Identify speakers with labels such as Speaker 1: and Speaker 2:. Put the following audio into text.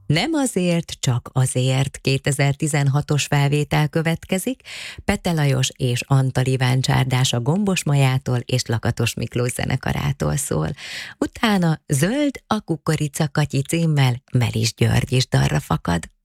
Speaker 1: Nem azért, csak azért 2016-os felvétel következik, Pete Lajos és Antal Iván csárdás a Gombos Majától és Lakatos Miklós zenekarától szól. Utána Zöld a kukorica Katyi címmel Melis György is dalra fakad.